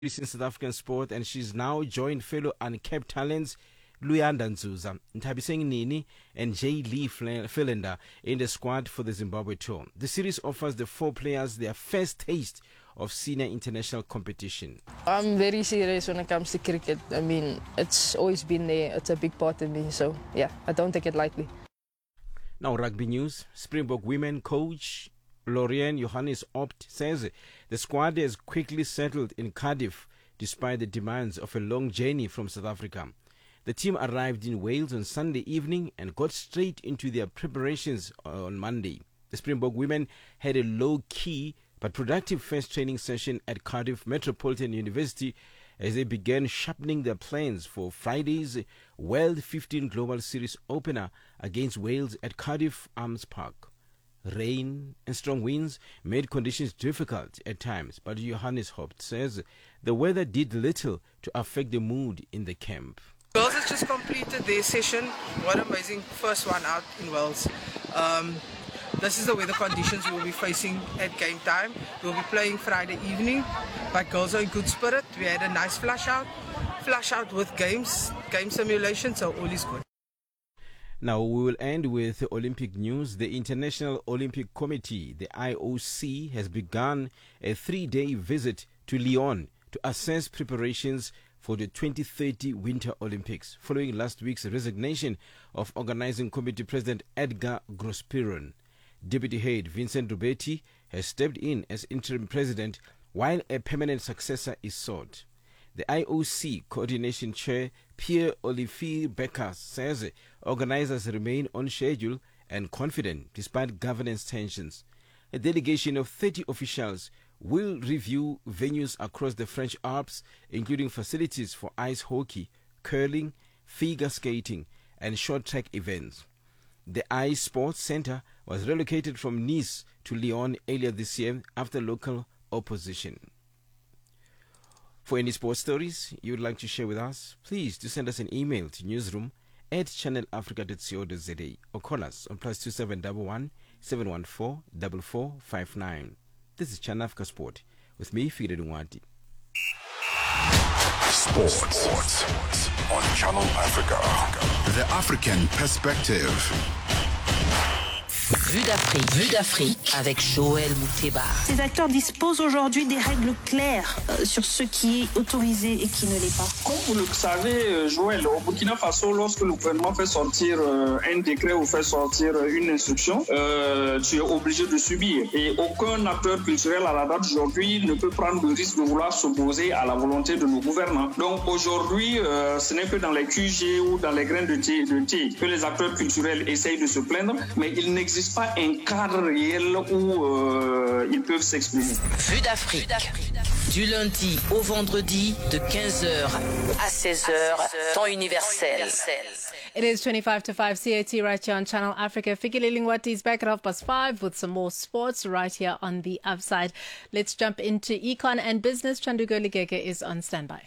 in South African sport, and she's now joined fellow uncapped talents Luyanda Nzuza, Ntabiseng Nini, and Jay Lee Philander in the squad for the Zimbabwe tour. The series offers the four players their first taste of senior international competition. I'm very serious when it comes to cricket. I mean, it's always been there. It's a big part of me. So, yeah, I don't take it lightly. Now, rugby news. Springbok women coach Lorraine Johannes Opt says the squad has quickly settled in Cardiff despite the demands of a long journey from South Africa. The team arrived in Wales on Sunday evening and got straight into their preparations on Monday. The Springbok women had a low-key but productive first training session at Cardiff Metropolitan University as they began sharpening their plans for Friday's World 15 Global Series opener against Wales at Cardiff Arms Park. Rain and strong winds made conditions difficult at times, but Johannes Haupt says the weather did little to affect the mood in the camp. Girls has just completed their session. What an amazing first one out in Wales. This is the weather conditions we will be facing at game time. We'll be playing Friday evening, but girls are in good spirit. We had a nice flush out with game simulation, so all is good. Now we will end with Olympic news. The International Olympic Committee, the IOC, has begun a 3-day visit to Lyon to assess preparations for the 2030 Winter Olympics, following last week's resignation of Organizing Committee President Edgar Grospiron. Deputy Head Vincent Rubetti has stepped in as interim president while a permanent successor is sought. The IOC Coordination Chair Pierre-Olivier Becker says organizers remain on schedule and confident despite governance tensions. A delegation of 30 officials will review venues across the French Alps, including facilities for ice hockey, curling, figure skating, and short track events. The Ice Sports Center was relocated from Nice to Lyon earlier this year after local opposition. For any sports stories you would like to share with us, please do send us an email to newsroom@channelafrica.co.za or call us on +2711 714 4459. This is Channel Africa Sport with me, Fide Dungwati. Sports on Channel Africa. The African perspective. Vue d'Afrique avec Joël Mouteba. Ces acteurs disposent aujourd'hui des règles claires sur ce qui est autorisé et qui ne l'est pas. Comme vous le savez, Joël, au Burkina Faso, lorsque le gouvernement fait sortir un décret ou fait sortir une instruction, tu es obligé de subir. Et aucun acteur culturel à la date d'aujourd'hui ne peut prendre le risque de vouloir s'opposer à la volonté de nos gouvernants. Donc aujourd'hui, ce n'est que dans les QG ou dans les graines de thé que les acteurs culturels essayent de se plaindre, mais il n'existe pas un cadre réel où ils peuvent s'exprimer. Vue d'Afrique, du lundi au vendredi de 15h à 16h, temps universel. It is 25 to 5 CAT right here on Channel Africa. Fikile Lingwati is back at 5:30 with some more sports right here on the upside. Let's jump into econ and business. Chandugo Ligeke is on standby.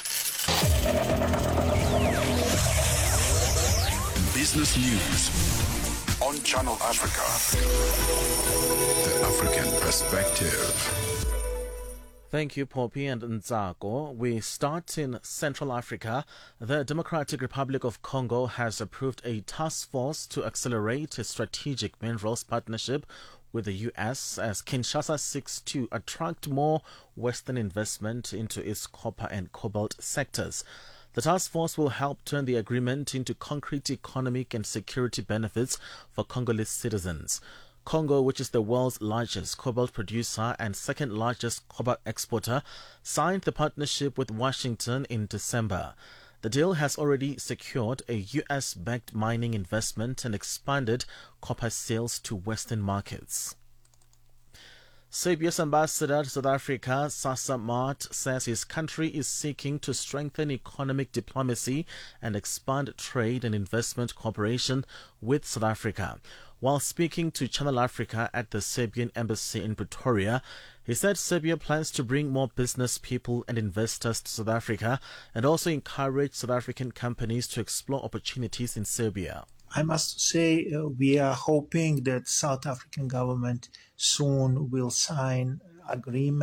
Business news on Channel Africa. The African perspective. Thank you, Poppy and Nzako. We start in Central Africa. The Democratic Republic of Congo has approved a task force to accelerate a strategic minerals partnership with the U.S. as Kinshasa seeks to attract more Western investment into its copper and cobalt sectors. The task force will help turn the agreement into concrete economic and security benefits for Congolese citizens. Congo, which is the world's largest cobalt producer and second largest cobalt exporter, signed the partnership with Washington in December. The deal has already secured a U.S.-backed mining investment and expanded copper sales to Western markets. Serbia's ambassador to South Africa, Sasa Mart, says his country is seeking to strengthen economic diplomacy and expand trade and investment cooperation with South Africa. While speaking to Channel Africa at the Serbian embassy in Pretoria, he said Serbia plans to bring more business people and investors to South Africa and also encourage South African companies to explore opportunities in Serbia. I must say we are hoping that South African government soon will sign agreement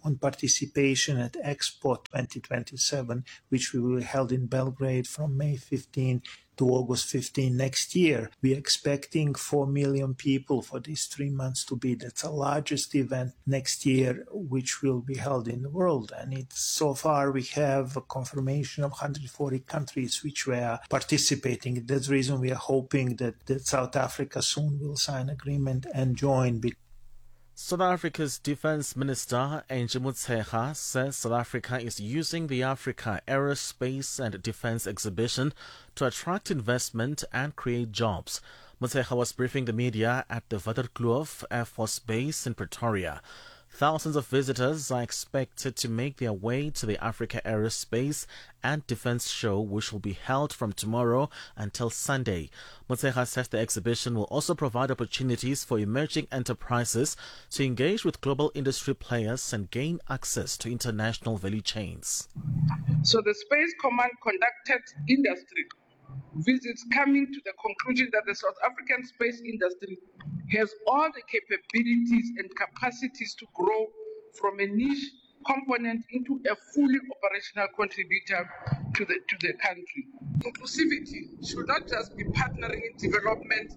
on participation at Expo 2027, which will be held in Belgrade from May 15 to August 15 next year. We're expecting 4 million people for these 3 months to be. That's the largest event next year, which will be held in the world. And so far we have a confirmation of 140 countries which were participating. That's the reason we are hoping that South Africa soon will sign agreement and join. South Africa's Defence Minister, Angie Motshekga, says South Africa is using the Africa Aerospace and Defence Exhibition to attract investment and create jobs. Motshekga was briefing the media at the Waterkloof Air Force Base in Pretoria. Thousands of visitors are expected to make their way to the Africa Aerospace and Defence Show, which will be held from tomorrow until Sunday. Motshekga says the exhibition will also provide opportunities for emerging enterprises to engage with global industry players and gain access to international value chains. So the Space Command conducted industry visits, coming to the conclusion that the South African space industry has all the capabilities and capacities to grow from a niche component into a fully operational contributor to the country. Inclusivity should not just be partnering in development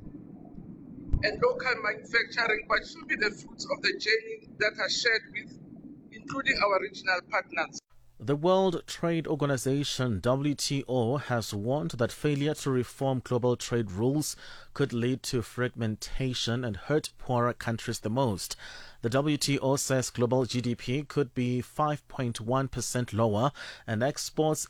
and local manufacturing, but should be the fruits of the journey that are shared with, including our regional partners. The World Trade Organization, WTO, has warned that failure to reform global trade rules could lead to fragmentation and hurt poorer countries the most. The WTO says global GDP could be 5.1% lower and exports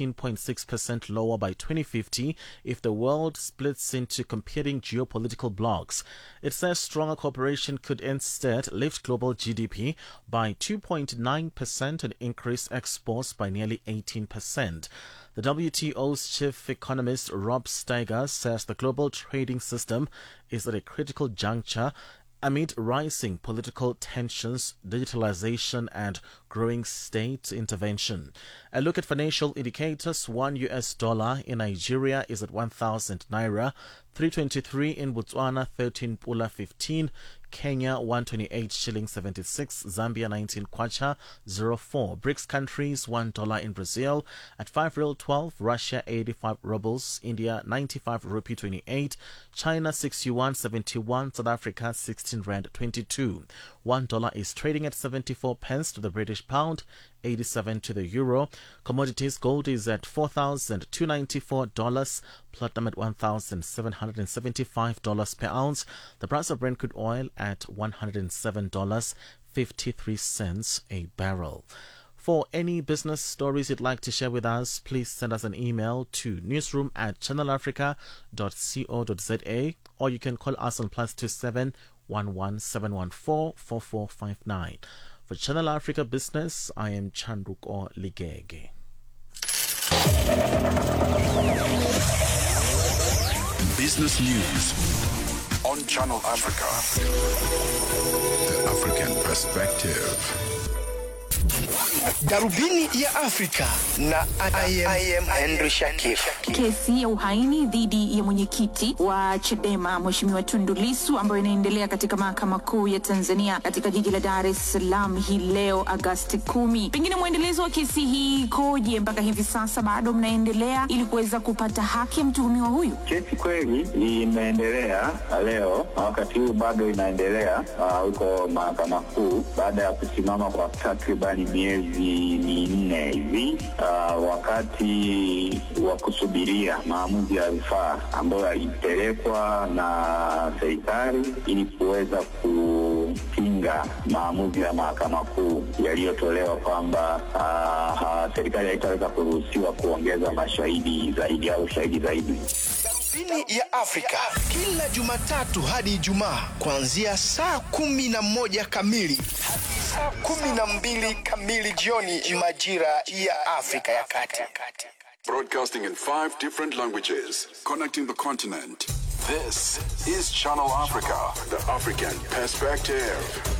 18.6% lower by 2050 if the world splits into competing geopolitical blocs. It says stronger cooperation could instead lift global GDP by 2.9% and increase exports by nearly 18%. The WTO's chief economist Rob Steiger says the global trading system is at a critical juncture amid rising political tensions, digitalization, and growing state intervention. A look at financial indicators: $1 in Nigeria is at 1,000 naira, 323 in Botswana, 13 pula 15, Kenya 128 shillings 76, Zambia 19 kwacha 04. BRICS countries $1 in Brazil at 5 real 12, Russia 85 rubles, India 95 rupee 28, China 6 yuan 71, South Africa 16 rand 22. $1 is trading at 74 pence to the British pound, 87 to the euro. Commodities: gold is at $4,294, platinum at $1,775 per ounce. The price of Brent crude oil at $107.53 a barrel. For any business stories you'd like to share with us, please send us an email to newsroom@channelafrica.co.za, or you can call us on +27 11714 4459. For Channel Africa Business, I am Chanduko Ligege. Business News on Channel Africa. The African Perspective. Darubini ya Afrika na I am Henry Shakif. Kesi ya uhaini dhidi ya mwenyekiti wa Chadema Mheshimiwa Tundu Lissu ambayo inaendelea katika mahakama kuu ya Tanzania katika jiji la Dar es Salaam hii leo Agosti 10. Pengine mwendelezo wa kesi hii ikoje mpaka hivi sasa, bado mnaendelea ili kuweza kupata haki ya mtuhumiwa huyu? Kesi kweli imeendelea leo, wakati huu bado inaendelea huko mahakama kuu baada ya kusimama kwa takribani miezi minne hivi, wakati wa kusubiria maamuzi ya rufaa ambayo yalipelekwa na serikali ili kuweza kupinga maamuzi ya mahakama kuu yaliyotolewa kwamba serikali haitaweza kuruhusiwa kuongeza mashahidi zaidi au shahidi zaidi. Darubini ya Afrika kila Jumatatu hadi Ijumaa kuanzia saa 11 kamili hadi saa 12 kamili jioni majira ya Afrika ya Kati. Broadcasting in 5 different languages, connecting the continent. This is Channel Africa, the African Perspective.